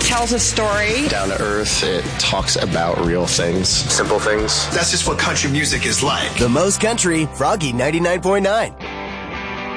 tells a story. Down to earth, it talks about real things. Simple things. That's just what country music is like. The most country, Froggy 99.9.